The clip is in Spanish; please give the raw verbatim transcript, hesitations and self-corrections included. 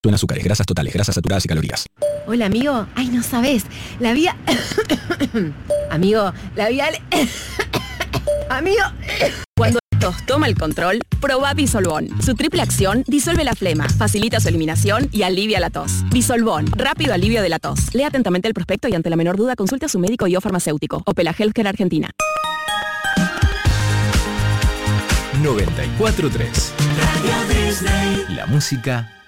en azúcares, grasas totales, grasas saturadas y calorías. Hola, amigo. Ay, no sabes. La vía... amigo, la vía... amigo... Cuando tos toma el control, probá Disolvón. Su triple acción disuelve la flema, facilita su eliminación y alivia la tos. Disolvón, rápido alivio de la tos. Lea atentamente el prospecto y ante la menor duda consulte a su médico y o farmacéutico. Opela Healthcare Argentina. noventa y cuatro punto tres. La música